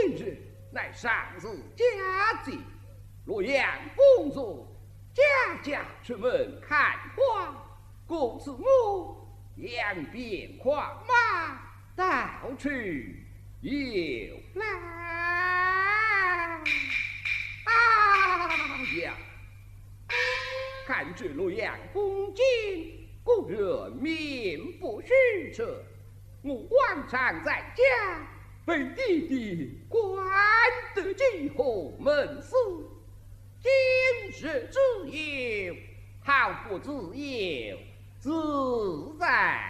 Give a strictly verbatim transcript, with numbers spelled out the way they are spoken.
日乃上日佳节，洛阳公主家家出门看花，故此我扬鞭跨马到去游来。啊呀！看这洛阳公瑾，故人面不虚设，我往常在家。被弟弟关得进后门司，今日之有，毫不自由自在。